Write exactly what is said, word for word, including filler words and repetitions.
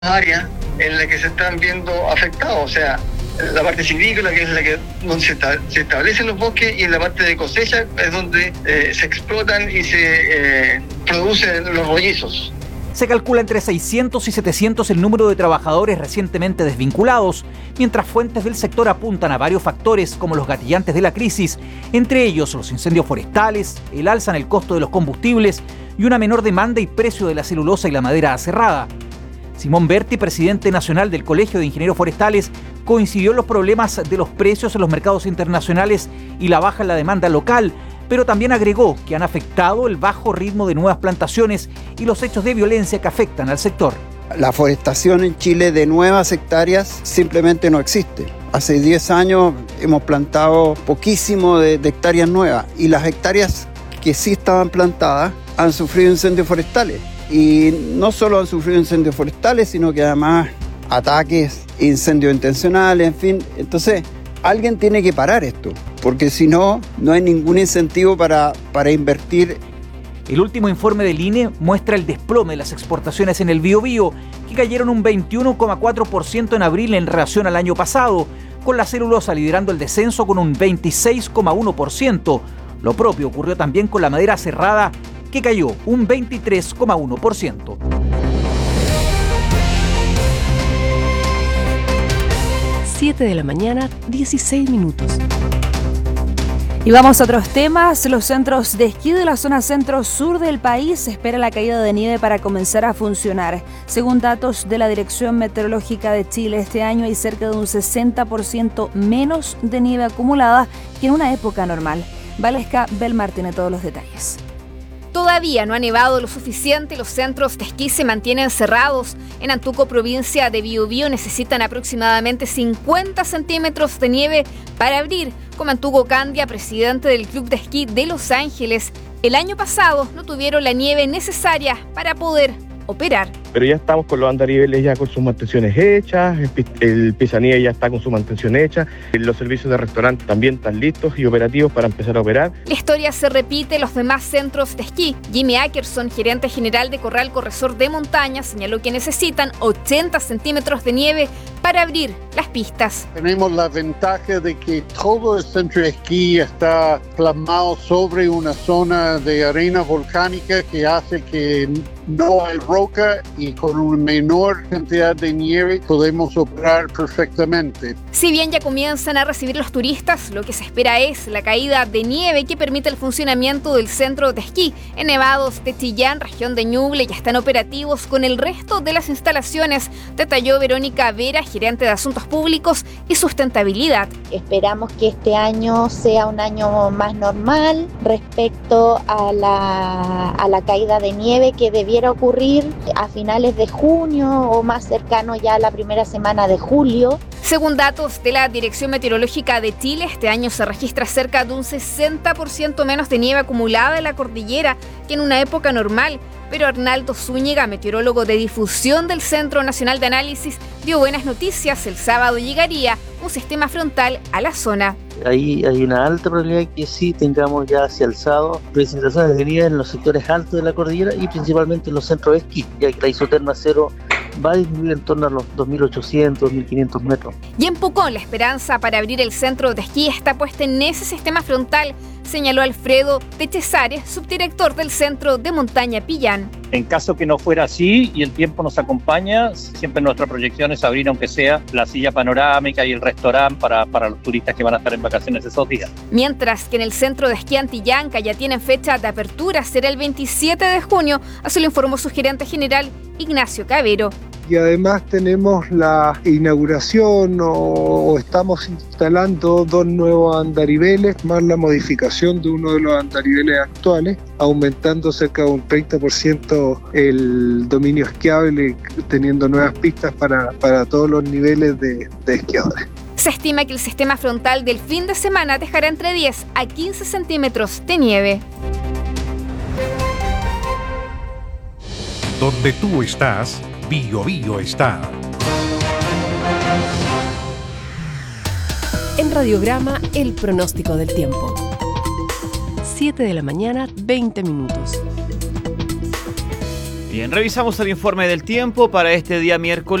áreas en las que se están viendo afectados, o sea, la parte silvícola, que es la que donde se, esta, se establecen los bosques, y en la parte de cosecha es donde eh, se explotan y se eh, producen los rollizos. Se calcula entre seiscientos y setecientos el número de trabajadores recientemente desvinculados, mientras fuentes del sector apuntan a varios factores como los gatillantes de la crisis, entre ellos los incendios forestales, el alza en el costo de los combustibles y una menor demanda y precio de la celulosa y la madera aserrada. Simón Berti, presidente nacional del Colegio de Ingenieros Forestales, coincidió en los problemas de los precios en los mercados internacionales y la baja en la demanda local, pero también agregó que han afectado el bajo ritmo de nuevas plantaciones y los hechos de violencia que afectan al sector. La forestación en Chile de nuevas hectáreas simplemente no existe. Hace diez años hemos plantado poquísimo de, de hectáreas nuevas, y las hectáreas que sí estaban plantadas han sufrido incendios forestales. Y no solo han sufrido incendios forestales, sino que además ataques, incendios intencionales, en fin. Entonces, alguien tiene que parar esto, porque si no, no hay ningún incentivo para, para invertir. El último informe del I N E muestra el desplome de las exportaciones en el Biobío, que cayeron un veintiuno coma cuatro por ciento en abril en relación al año pasado, con la celulosa liderando el descenso con un veintiséis coma uno por ciento. Lo propio ocurrió también con la madera aserrada, que cayó un veintitrés coma uno por ciento. siete de la mañana, dieciséis minutos. Y vamos a otros temas. Los centros de esquí de la zona centro-sur del país se espera la caída de nieve para comenzar a funcionar. Según datos de la Dirección Meteorológica de Chile, este año hay cerca de un sesenta por ciento menos de nieve acumulada que en una época normal. Valesca Belmar tiene todos los detalles. Todavía no ha nevado lo suficiente y los centros de esquí se mantienen cerrados. En Antuco, provincia de Biobío, necesitan aproximadamente cincuenta centímetros de nieve para abrir. Como Antuco Candia, presidente del Club de Esquí de Los Ángeles, el año pasado no tuvieron la nieve necesaria para poder operar. Pero ya estamos con los andariveles ya con sus mantenciones hechas, el, el pisanieve ya está con su mantención hecha, los servicios de restaurante también están listos y operativos para empezar a operar. La historia se repite en los demás centros de esquí. Jimmy Ackerson, gerente general de Corral Corresor de Montaña, señaló que necesitan ochenta centímetros de nieve para abrir las pistas. Tenemos la ventaja de que todo el centro de esquí está plasmado sobre una zona de arena volcánica que hace que no hay roca, y con una menor cantidad de nieve podemos operar perfectamente. Si bien ya comienzan a recibir los turistas, lo que se espera es la caída de nieve que permite el funcionamiento del centro de esquí. En nevados de Chillán, región de Ñuble, ya están operativos con el resto de las instalaciones, detalló Verónica Vera, gerente de Asuntos Públicos y Sustentabilidad. Esperamos que este año sea un año más normal respecto a la, a la caída de nieve que debiera ocurrir a finales de junio o más cercano ya a la primera semana de julio. Según datos de la Dirección Meteorológica de Chile, este año se registra cerca de un sesenta por ciento menos de nieve acumulada en la cordillera que en una época normal. Pero Arnaldo Zúñiga, meteorólogo de difusión del Centro Nacional de Análisis, dio buenas noticias. El sábado llegaría un sistema frontal a la zona. Ahí hay una alta probabilidad que sí tengamos ya hacia el sábado precipitaciones de nieve en los sectores altos de la cordillera y principalmente en los centros de esquí, ya que la isoterma cero va a disminuir en torno a los dos mil ochocientos, dos mil quinientos metros. Y en Pucón, la esperanza para abrir el centro de esquí está puesta en ese sistema frontal, señaló Alfredo Techesares, subdirector del Centro de Montaña Pillán. En caso que no fuera así y el tiempo nos acompaña, siempre nuestra proyección es abrir, aunque sea, la silla panorámica y el restaurante para, para los turistas que van a estar en vacaciones esos días. Mientras que en el Centro de Esquí Antillanca ya tienen fecha de apertura, será el veintisiete de junio, así lo informó su gerente general Ignacio Cavero. Y además tenemos la inauguración o, o estamos instalando dos nuevos andariveles, más la modificación de uno de los andariveles actuales, aumentando cerca de un treinta por ciento el dominio esquiable, teniendo nuevas pistas para, para todos los niveles de, de esquiadores. Se estima que el sistema frontal del fin de semana dejará entre diez a quince centímetros de nieve. Donde tú estás, Biobío está. En Radiograma, el pronóstico del tiempo. siete de la mañana, veinte minutos. Bien, revisamos el informe del tiempo para este día miércoles.